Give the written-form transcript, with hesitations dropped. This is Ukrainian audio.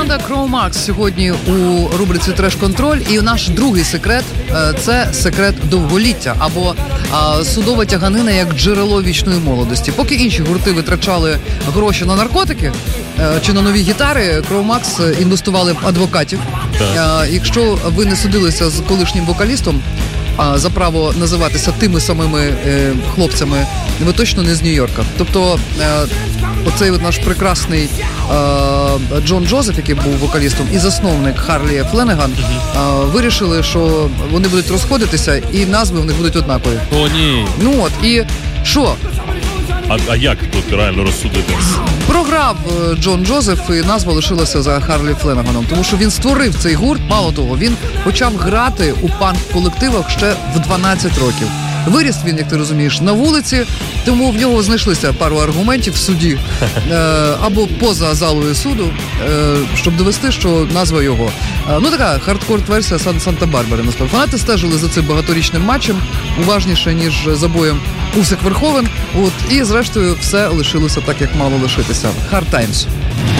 Команда Cro-Max сьогодні у рубриці «Треш-контроль». І наш другий секрет – це секрет довголіття або судова тяганина як джерело вічної молодості. Поки інші гурти витрачали гроші на наркотики чи на нові гітари, Cro-Max інвестували в адвокатів. Якщо ви не судилися з колишнім вокалістом за право називатися тими самими хлопцями, ви точно не з Нью-Йорка. Тобто оцей наш прекрасний Джон Джозеф, який був вокалістом, і засновник Харлі Фленеган, вирішили, що вони будуть розходитися і назви в них будуть однакові. О, ні. Ну от, і що? А як тут реально розсудити? Програв Джон Джозеф, і назва лишилася за Харлі Фленеганом, тому що він створив цей гурт. Мало того, він почав грати у панк-колективах ще в 12 років. Виріс він, як ти розумієш, на вулиці, тому в нього знайшлися пару аргументів в суді або поза залою суду, щоб довести, що назва його. Ну, така хардкор-версія Санта-Барбари. Фанати стежили за цим багаторічним матчем, уважніше, ніж за боєм Усик Верховен. І, зрештою, все лишилося так, як мало лишитися. Hard Times.